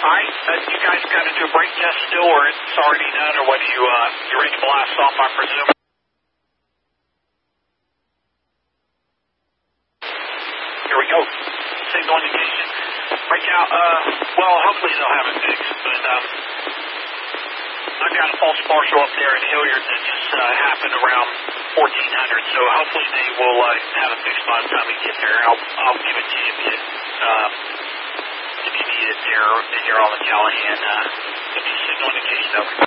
Alright, you guys got to do a brake test still, or it's already done, or what do you, you're ready to blast off, I presume? Here we go. Signal indication. Brake out, well, hopefully they'll have it fixed, but, I've got a false partial up there in Hilliard that just, happened around 1400, so hopefully they will, have it fixed by the time we get there. I'll give it to you if you need it there on the Callahan, give me a signal indication over.